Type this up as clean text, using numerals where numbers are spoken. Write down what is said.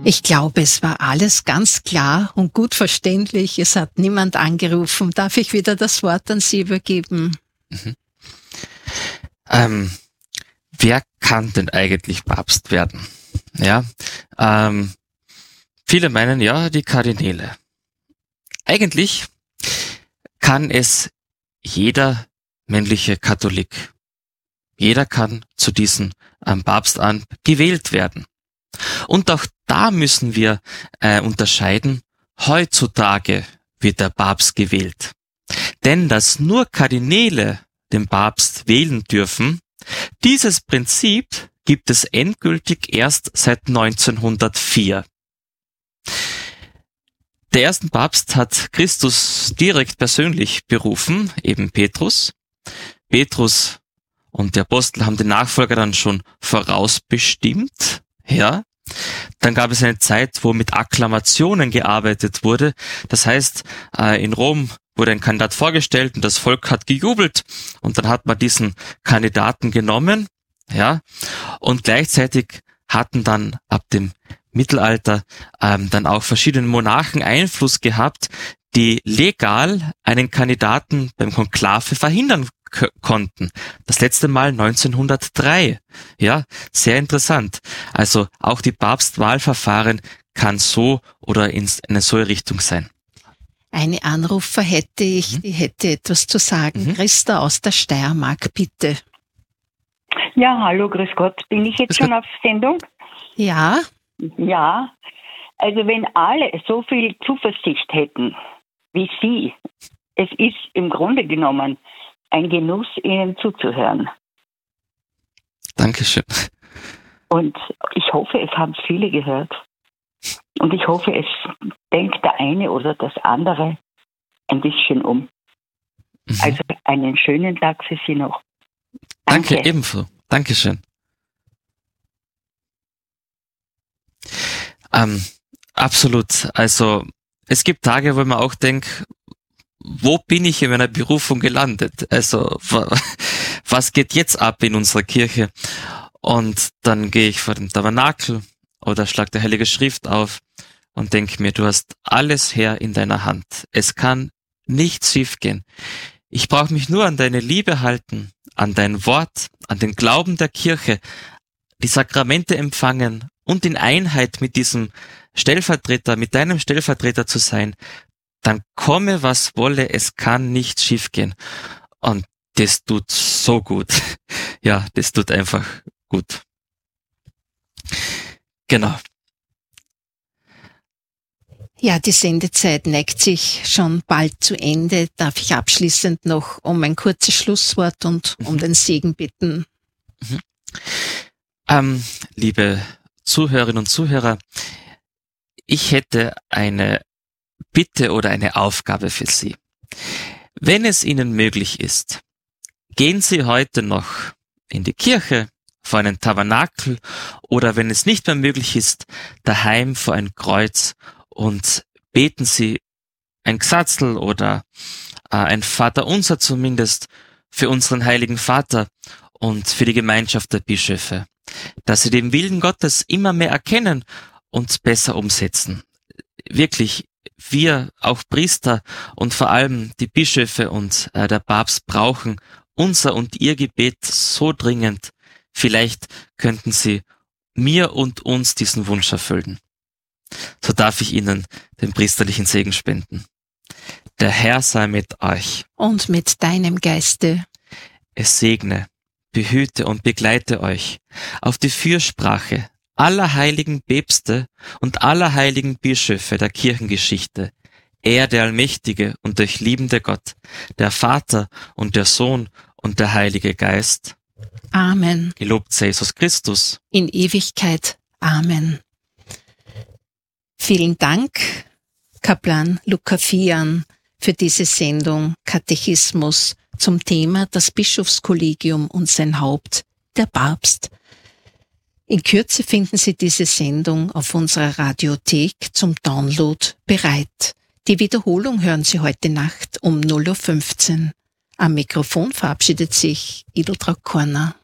Ich glaube, es war alles ganz klar und gut verständlich. Es hat niemand angerufen. Darf ich wieder das Wort an Sie übergeben? Wer kann denn eigentlich Papst werden? Ja, viele meinen, ja, die Kardinäle. Eigentlich kann es jeder männliche Katholik. Jeder kann zu diesem Papstamt gewählt werden. Und auch da müssen wir unterscheiden, heutzutage wird der Papst gewählt. Denn dass nur Kardinäle den Papst wählen dürfen, dieses Prinzip gibt es endgültig erst seit 1904. Der ersten Papst hat Christus direkt persönlich berufen, eben Petrus. Petrus und die Apostel haben den Nachfolger dann schon vorausbestimmt, ja. Dann gab es eine Zeit, wo mit Akklamationen gearbeitet wurde. Das heißt, in Rom wurde ein Kandidat vorgestellt und das Volk hat gejubelt und dann hat man diesen Kandidaten genommen, ja. Und gleichzeitig hatten dann ab dem Mittelalter dann auch verschiedene Monarchen Einfluss gehabt, die legal einen Kandidaten beim Konklave verhindern konnten. Das letzte Mal 1903. Ja, sehr interessant. Also auch die Papstwahlverfahren kann so oder in eine solche Richtung sein. Eine Anrufer hätte ich, die hätte etwas zu sagen. Christa aus der Steiermark, bitte. Ja, hallo, grüß Gott. Bin ich jetzt schon auf Sendung? Ja. Ja, also wenn alle so viel Zuversicht hätten wie Sie, es ist im Grunde genommen ein Genuss, Ihnen zuzuhören. Dankeschön. Und ich hoffe, es haben viele gehört. Und ich hoffe, es denkt der eine oder das andere ein bisschen um. Also einen schönen Tag für Sie noch. Danke, ebenso. Dankeschön. Absolut. Also es gibt Tage, wo man auch denkt, wo bin ich in meiner Berufung gelandet? Also was geht jetzt ab in unserer Kirche? Und dann gehe ich vor dem Tabernakel oder schlag die Heilige Schrift auf und denke mir, du hast alles Herr in deiner Hand. Es kann nichts schiefgehen. Ich brauche mich nur an deine Liebe halten, an dein Wort, an den Glauben der Kirche, die Sakramente empfangen und in Einheit mit diesem Stellvertreter, mit deinem Stellvertreter zu sein, dann komme, was wolle, es kann nicht schiefgehen. Und das tut so gut. Ja, das tut einfach gut. Genau. Ja, die Sendezeit neigt sich schon bald zu Ende. Darf ich abschließend noch um ein kurzes Schlusswort und um den Segen bitten? Liebe Zuhörerinnen und Zuhörer, ich hätte eine Bitte oder eine Aufgabe für Sie. Wenn es Ihnen möglich ist, gehen Sie heute noch in die Kirche, vor einen Tabernakel oder wenn es nicht mehr möglich ist, daheim vor ein Kreuz und beten Sie ein Gsatzl oder ein Vaterunser zumindest für unseren Heiligen Vater und für die Gemeinschaft der Bischöfe, dass sie den Willen Gottes immer mehr erkennen und besser umsetzen. Wirklich, wir, auch Priester und vor allem die Bischöfe und der Papst brauchen unser und ihr Gebet so dringend. Vielleicht könnten sie mir und uns diesen Wunsch erfüllen. So darf ich Ihnen den priesterlichen Segen spenden. Der Herr sei mit euch. Und mit deinem Geiste. Es segne, behüte und begleite euch auf die Fürsprache aller heiligen Päpste und aller heiligen Bischöfe der Kirchengeschichte, er der allmächtige und durchliebende Gott, der Vater und der Sohn und der Heilige Geist. Amen. Gelobt sei Jesus Christus. In Ewigkeit. Amen. Vielen Dank, Kaplan Luca Fian, für diese Sendung Katechismus zum Thema das Bischofskollegium und sein Haupt, der Papst. In Kürze finden Sie diese Sendung auf unserer Radiothek zum Download bereit. Die Wiederholung hören Sie heute Nacht um 0:15 Uhr. Am Mikrofon verabschiedet sich Ideltraut Korner.